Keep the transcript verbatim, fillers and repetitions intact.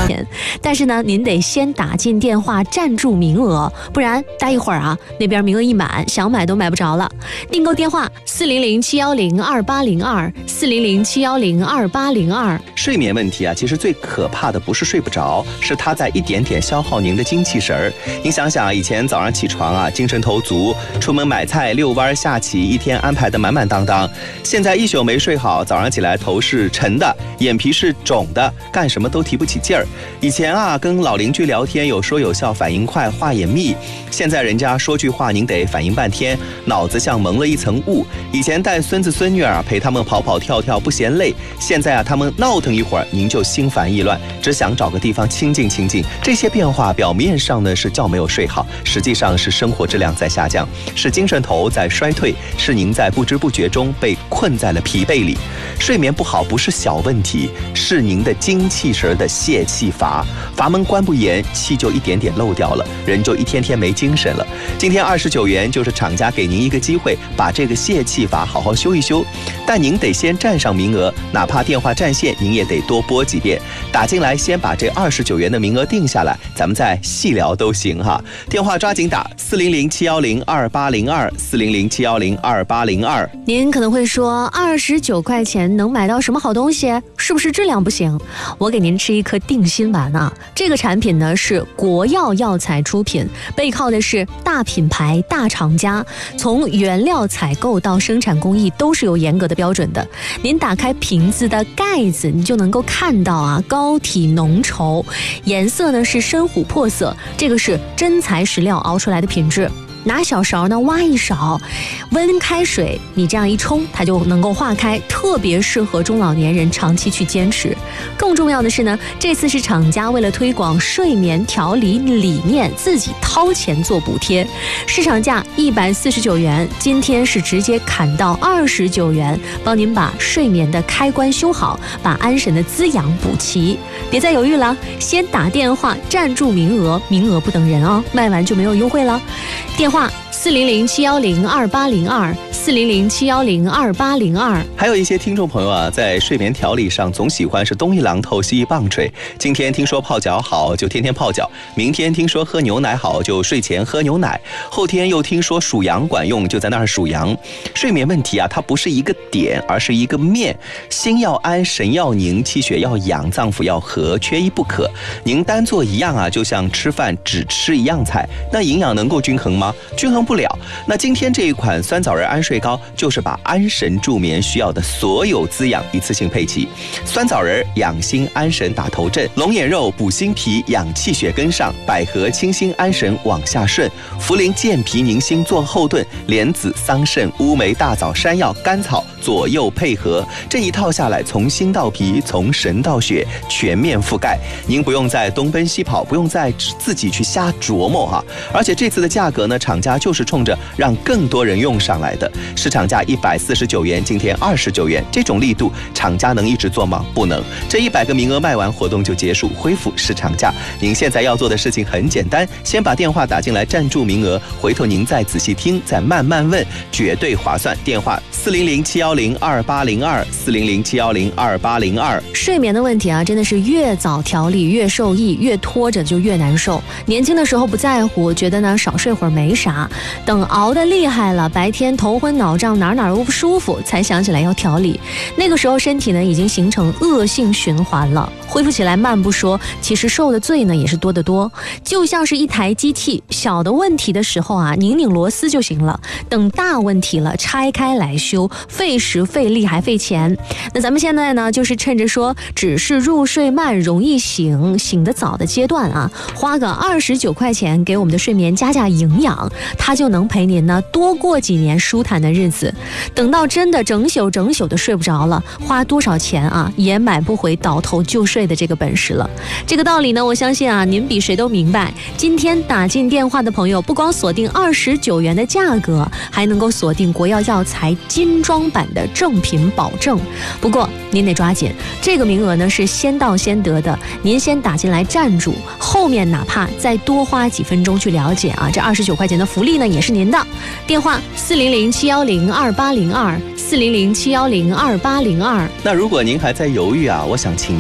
但是呢，您得先打进电话占住名额，不然待一会儿啊，那边名额一满，想买都买不着了。订购电话四零零七幺零二八零二四零零七幺零二八零二。 睡眠问题啊，其实最可怕的不是睡不着，是它在一点点消耗您的精气神儿。您想想，以前早上起床啊，精神头足，出门买菜、遛弯、下棋，一天安排的满满当当。现在一宿没睡好，早上起来头是沉的，眼皮是肿的，干什么都提不起劲儿。以前啊，跟老邻居聊天有说有笑，反应快，话也密。现在人家说句话，您得反应半天，脑子像蒙了一层雾。以前带孙子孙女啊，陪他们跑跑跳跳不嫌累，现在啊，他们闹腾一会儿，您就心烦意乱，只想找个地方清静清静。这些变化表面上呢是觉没有睡好，实际上是生活质量在下降，是精神头在衰退，是您在不知不觉中被困在了疲惫里。睡眠不好不是小问题，是您的精气神的泄气阀，阀门关不严，气就一点点漏掉了，人就一天天没精神了。今天二十九元就是厂家给您一个机会，把这个泄气阀好好修一修，但您得先占上名额，哪怕电话占线，您也得多拨几遍，打进来先把这二十九元的名额定下来，咱们再细聊都行哈。电话抓紧打四零零七幺零二八零二四零零七幺零二八零二。 您可能会说，二十九块钱能买到什么好东西？是不是质量不行？我给您吃一颗定心丸啊！这个产品呢是国药药材出品，背靠的是大品牌、大厂家，从原料采购到生产工艺都是有严格的标准的。您打开瓶子的盖子，你就能够看到啊，膏体浓稠，颜色呢是深琥珀色，这个是真材实料熬出来的品质。拿小勺呢挖一勺，温开水你这样一冲，它就能够化开，特别适合中老年人长期去坚持。更重要的是呢，这次是厂家为了推广睡眠调理理念，自己掏钱做补贴，市场价一百四十九元，今天是直接砍到二十九元，帮您把睡眠的开关修好，把安神的滋养补齐。别再犹豫了，先打电话占住名额，名额不等人哦，卖完就没有优惠了。电话四零零七幺零二八零二四零零七幺零二八零二。 还有一些听众朋友啊，在睡眠调理上总喜欢是东一榔头西一棒槌。今天听说泡脚好，就天天泡脚；明天听说喝牛奶好，就睡前喝牛奶；后天又听说数羊管用，就在那儿数羊。睡眠问题啊，它不是一个点，而是一个面。心要安，神要宁，气血要养，脏腑要和，缺一不可。您单做一样啊，就像吃饭只吃一样菜，那营养能够均衡吗？均衡不了。那今天这一款酸枣仁安睡膏，就是把安神助眠需要的所有滋养一次性配齐。酸枣仁养心安神打头阵，龙眼肉补心脾养气血跟上，百合清心安神往下顺，茯苓健脾宁心做后盾，莲子桑葚乌梅大枣山药甘草左右配合，这一套下来，从心到脾，从神到血，全面覆盖。您不用再东奔西跑，不用再自己去瞎琢磨哈。而且这次的价格呢，厂家就是冲着让更多人用上来的，市场价一百四十九元，今天二十九元，这种力度，厂家能一直做吗？不能。这一百个名额卖完，活动就结束，恢复市场价。您现在要做的事情很简单，先把电话打进来占住名额，回头您再仔细听，再慢慢问，绝对划算。电话四零零七幺零二八零二四零零七幺零二八零二。 睡眠的问题啊，真的是越早调理越受益，越拖着就越难受。年轻的时候不在乎，觉得呢少睡会儿没啥，等熬得厉害了，白天头昏脑胀，哪哪都不舒服，才想起来要调理。那个时候身体呢已经形成恶性循环了，恢复起来慢不说，其实受的罪呢也是多得多。就像是一台机器，小的问题的时候啊，拧拧螺丝就行了，等大问题了拆开来修，费时费力还费钱。那咱们现在呢，就是趁着说只是入睡慢容易醒醒得早的阶段啊，花个二十九块钱给我们的睡眠加加营养，它就能陪您呢多过几年舒坦的日子。等到真的整宿整宿的睡不着了，花多少钱啊也买不回倒头就睡的这个本事了。这个道理呢，我相信啊您比谁都明白。今天打进电话的朋友，不光锁定二十九元的价格，还能够锁定国药药材精装版的正品保证。不过您得抓紧，这个名额呢是先到先得的，您先打进来站住，后面哪怕再多花几分钟去了解啊，这二十九块钱的福利呢也是您的。电话四零零七幺零二八零二四零零七幺零二八零二。 那如果您还在犹豫啊，我想请